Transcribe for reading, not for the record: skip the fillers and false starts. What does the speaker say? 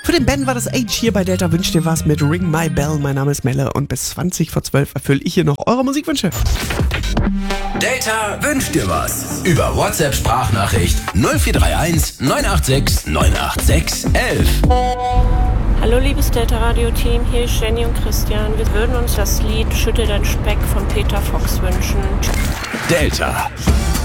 Für den Ben war das Age hier bei Delta Wünscht dir was mit Ring My Bell. Mein Name ist Melle und bis 20:12 erfülle ich hier noch eure Musikwünsche. Delta wünscht dir was. Über WhatsApp-Sprachnachricht 0431 986 986 11. Hallo liebes Delta-Radio-Team, hier ist Jenny und Christian. Wir würden uns das Lied Schütte dein Speck von Peter Fox wünschen. Delta.